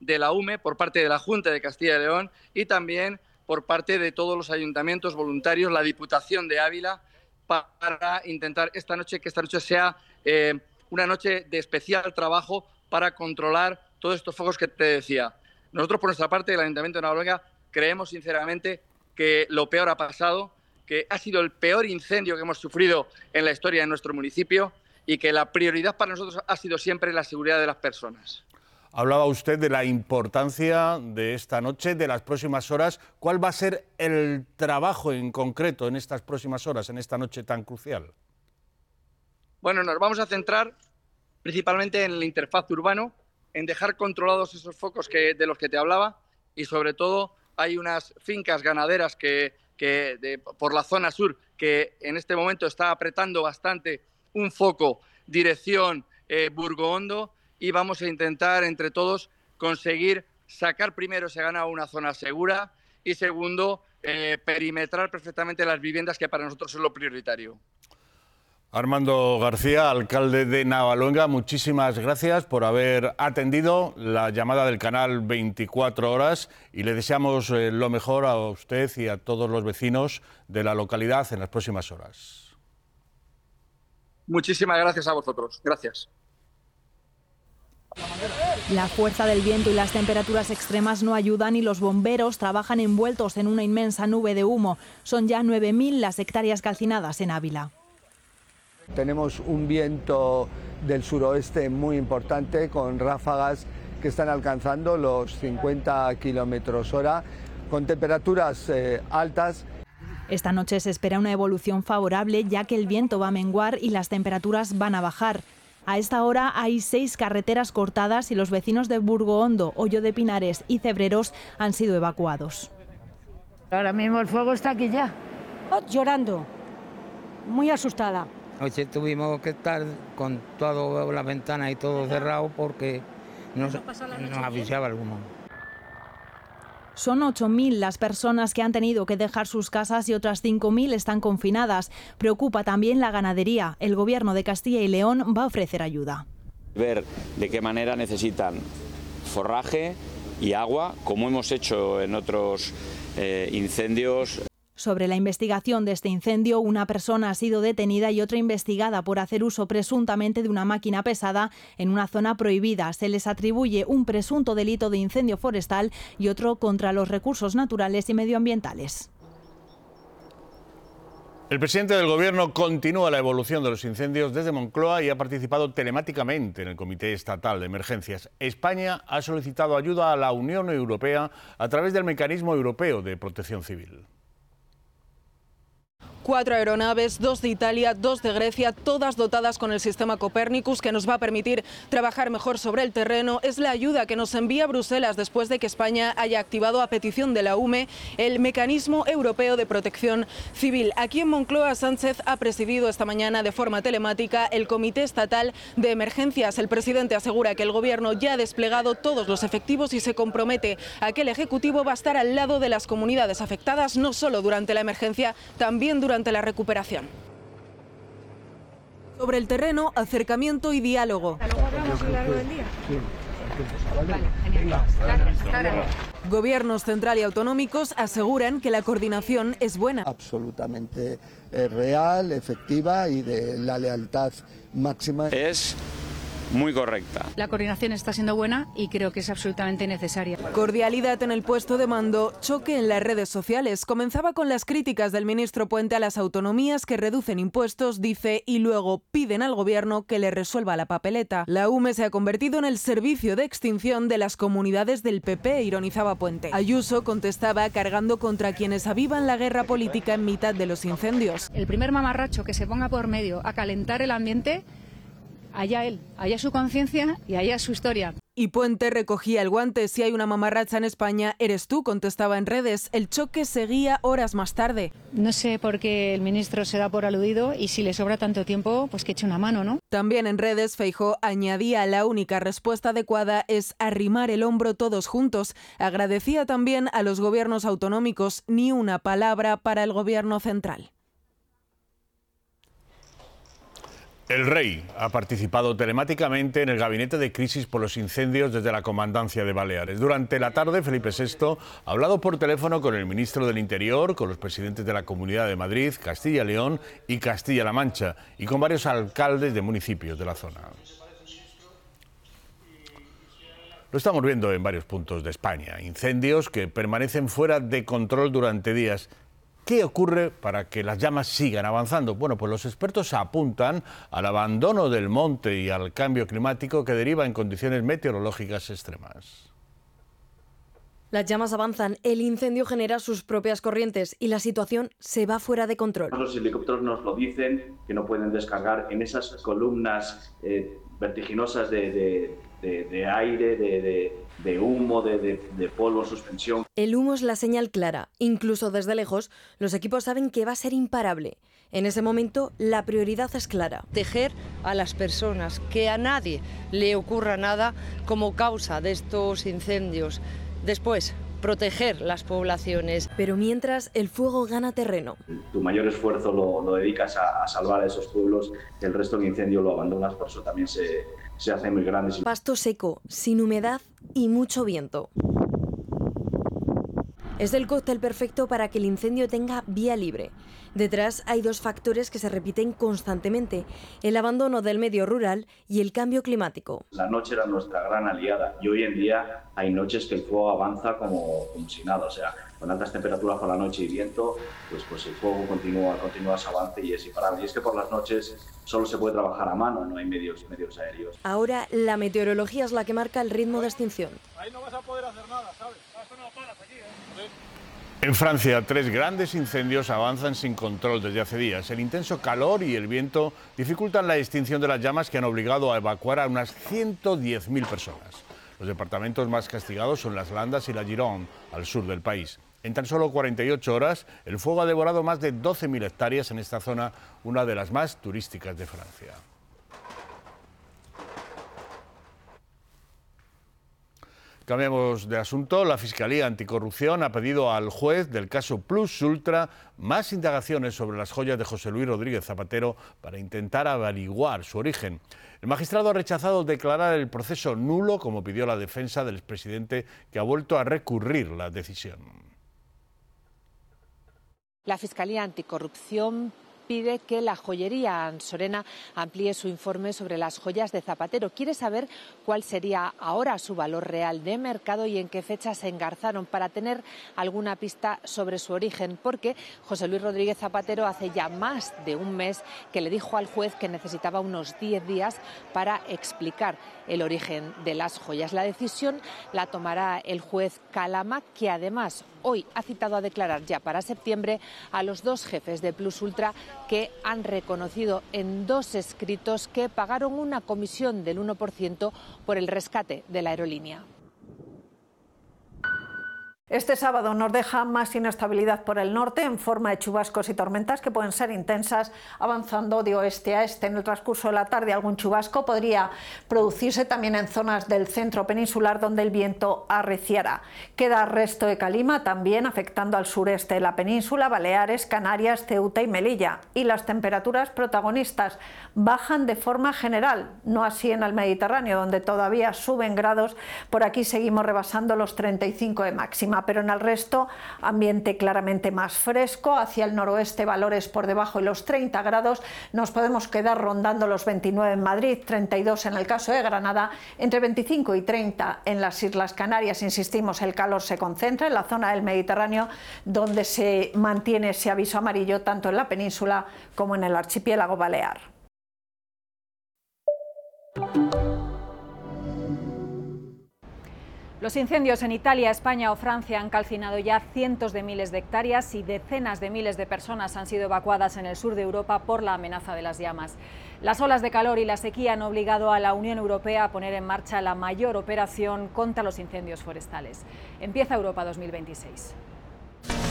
de la UME, por parte de la Junta de Castilla y León y también por parte de todos los ayuntamientos voluntarios, la Diputación de Ávila, para intentar que esta noche sea una noche de especial trabajo para controlar todos estos focos que te decía. Nosotros, por nuestra parte, del Ayuntamiento de Navaluenga, creemos sinceramente que lo peor ha pasado, que ha sido el peor incendio que hemos sufrido en la historia de nuestro municipio y que la prioridad para nosotros ha sido siempre la seguridad de las personas. Hablaba usted de la importancia de esta noche, de las próximas horas. ¿Cuál va a ser el trabajo en concreto en estas próximas horas, en esta noche tan crucial? Bueno, nos vamos a centrar principalmente en la interfaz urbano, en dejar controlados esos focos de los que te hablaba y sobre todo hay unas fincas ganaderas por la zona sur que en este momento está apretando bastante un foco dirección Burgoondo y vamos a intentar entre todos conseguir sacar primero ese ganado a una zona segura y segundo perimetrar perfectamente las viviendas, que para nosotros es lo prioritario. Armando García, alcalde de Navaluenga, muchísimas gracias por haber atendido la llamada del canal 24 horas y le deseamos lo mejor a usted y a todos los vecinos de la localidad en las próximas horas. Muchísimas gracias a vosotros. Gracias. La fuerza del viento y las temperaturas extremas no ayudan y los bomberos trabajan envueltos en una inmensa nube de humo. Son ya 9.000 las hectáreas calcinadas en Ávila. Tenemos un viento del suroeste muy importante con ráfagas que están alcanzando los 50 km/h, con temperaturas altas. Esta noche se espera una evolución favorable, ya que el viento va a menguar y las temperaturas van a bajar. A esta hora hay 6 carreteras cortadas y los vecinos de Burgoondo, Hoyo de Pinares y Cebreros han sido evacuados. Ahora mismo el fuego está aquí ya. Llorando, muy asustada. Anoche tuvimos que estar con todas las ventanas y todo cerrado porque nos avisaba alguno. Son 8.000 las personas que han tenido que dejar sus casas y otras 5.000 están confinadas. Preocupa también la ganadería. El Gobierno de Castilla y León va a ofrecer ayuda. Ver de qué manera necesitan forraje y agua, como hemos hecho en otros incendios. Sobre la investigación de este incendio, una persona ha sido detenida y otra investigada por hacer uso presuntamente de una máquina pesada en una zona prohibida. Se les atribuye un presunto delito de incendio forestal y otro contra los recursos naturales y medioambientales. El presidente del Gobierno continúa la evolución de los incendios desde Moncloa y ha participado telemáticamente en el Comité Estatal de Emergencias. España ha solicitado ayuda a la Unión Europea a través del Mecanismo Europeo de Protección Civil. 4 aeronaves, 2 de Italia, 2 de Grecia, todas dotadas con el sistema Copernicus, que nos va a permitir trabajar mejor sobre el terreno. Es la ayuda que nos envía Bruselas después de que España haya activado a petición de la UME el Mecanismo Europeo de Protección Civil. Aquí en Moncloa, Sánchez ha presidido esta mañana de forma telemática el Comité Estatal de Emergencias. El presidente asegura que el Gobierno ya ha desplegado todos los efectivos y se compromete a que el Ejecutivo va a estar al lado de las comunidades afectadas, no solo durante la emergencia, también durante la recuperación. Sobre el terreno, acercamiento y diálogo. Gobiernos central y autonómicos aseguran que la coordinación es buena. Absolutamente real, efectiva y de la lealtad máxima. Es muy correcta. La coordinación está siendo buena y creo que es absolutamente necesaria. Cordialidad en el puesto de mando, choque en las redes sociales. Comenzaba con las críticas del ministro Puente a las autonomías que reducen impuestos, dice, y luego piden al Gobierno que le resuelva la papeleta. La UME se ha convertido en el servicio de extinción de las comunidades del PP, ironizaba Puente. Ayuso contestaba cargando contra quienes avivan la guerra política en mitad de los incendios. El primer mamarracho que se ponga por medio a calentar el ambiente, allá él, allá su conciencia y allá su historia. Y Puente recogía el guante. Si hay una mamarracha en España, eres tú, contestaba en redes. El choque seguía horas más tarde. No sé por qué el ministro se da por aludido y si le sobra tanto tiempo, pues que eche una mano, ¿no? También en redes, Feijóo añadía: la única respuesta adecuada es arrimar el hombro todos juntos. Agradecía también a los gobiernos autonómicos, ni una palabra para el gobierno central. El rey ha participado telemáticamente en el gabinete de crisis por los incendios desde la Comandancia de Baleares. Durante la tarde, Felipe VI ha hablado por teléfono con el ministro del Interior, con los presidentes de la Comunidad de Madrid, Castilla y León y Castilla-La Mancha y con varios alcaldes de municipios de la zona. Lo estamos viendo en varios puntos de España, incendios que permanecen fuera de control durante días. ¿Qué ocurre para que las llamas sigan avanzando? Bueno, pues los expertos apuntan al abandono del monte y al cambio climático que deriva en condiciones meteorológicas extremas. Las llamas avanzan, el incendio genera sus propias corrientes y la situación se va fuera de control. Los helicópteros nos lo dicen, que no pueden descargar en esas columnas vertiginosas de aire, de humo, de polvo, suspensión. El humo es la señal clara. Incluso desde lejos, los equipos saben que va a ser imparable. En ese momento, la prioridad es clara. Proteger a las personas, que a nadie le ocurra nada como causa de estos incendios. Después, proteger las poblaciones. Pero mientras, el fuego gana terreno. Tu mayor esfuerzo lo dedicas a salvar a esos pueblos, el resto del incendio lo abandonas, por eso también se hace muy grande. Pasto seco, sin humedad y mucho viento. Es el cóctel perfecto para que el incendio tenga vía libre. Detrás hay dos factores que se repiten constantemente: el abandono del medio rural y el cambio climático. La noche era nuestra gran aliada y hoy en día hay noches que el fuego avanza como si nada. O sea, con altas temperaturas por la noche y viento, pues el fuego continúa su avance y es imparable. Y es que por las noches solo se puede trabajar a mano, no hay medios aéreos. Ahora la meteorología es la que marca el ritmo de extinción. Ahí no vas a poder hacer nada, ¿sabes? Esto no paras aquí, ¿eh? En Francia, 3 grandes incendios avanzan sin control desde hace días. El intenso calor y el viento dificultan la extinción de las llamas que han obligado a evacuar a unas 110.000 personas. Los departamentos más castigados son las Landes y la Gironde, al sur del país. En tan solo 48 horas, el fuego ha devorado más de 12.000 hectáreas en esta zona, una de las más turísticas de Francia. Cambiamos de asunto. La Fiscalía Anticorrupción ha pedido al juez del caso Plus Ultra más indagaciones sobre las joyas de José Luis Rodríguez Zapatero para intentar averiguar su origen. El magistrado ha rechazado declarar el proceso nulo, como pidió la defensa del expresidente, que ha vuelto a recurrir la decisión. La Fiscalía Anticorrupción pide que la joyería ansorena amplíe su informe sobre las joyas de Zapatero. Quiere saber cuál sería ahora su valor real de mercado y en qué fecha se engarzaron, para tener alguna pista sobre su origen, porque José Luis Rodríguez Zapatero hace ya más de un mes que le dijo al juez que necesitaba unos 10 días para explicar el origen de las joyas. La decisión la tomará el juez Calama, que además hoy ha citado a declarar ya para septiembre a los 2 jefes de Plus Ultra, que han reconocido en 2 escritos que pagaron una comisión del 1% por el rescate de la aerolínea. Este sábado nos deja más inestabilidad por el norte en forma de chubascos y tormentas que pueden ser intensas, avanzando de oeste a este. En el transcurso de la tarde algún chubasco podría producirse también en zonas del centro peninsular, donde el viento arreciará. Queda resto de calima también afectando al sureste de la península, Baleares, Canarias, Ceuta y Melilla. Y las temperaturas protagonistas bajan de forma general, no así en el Mediterráneo, donde todavía suben grados. Por aquí seguimos rebasando los 35 de máxima. Pero en el resto, ambiente claramente más fresco. Hacia el noroeste, valores por debajo de los 30 grados. Nos podemos quedar rondando los 29 en Madrid, 32 en el caso de Granada, entre 25 y 30 en las Islas Canarias. Insistimos, el calor se concentra en la zona del Mediterráneo, donde se mantiene ese aviso amarillo tanto en la península como en el archipiélago balear. Los incendios en Italia, España o Francia han calcinado ya cientos de miles de hectáreas y decenas de miles de personas han sido evacuadas en el sur de Europa por la amenaza de las llamas. Las olas de calor y la sequía han obligado a la Unión Europea a poner en marcha la mayor operación contra los incendios forestales. Empieza Europa 2026.